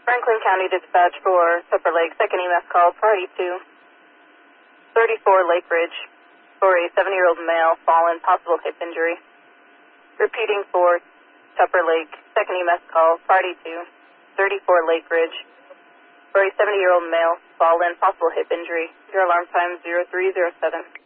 Franklin County Dispatch for Tupper Lake, second EMS call, party 2, 34 Lake Ridge, for a 70-year-old male, fallen, possible hip injury. Repeating for Tupper Lake, second EMS call, party 2, 34 Lake Ridge, for a 70-year-old male, fallen, possible hip injury. Your alarm time 0307.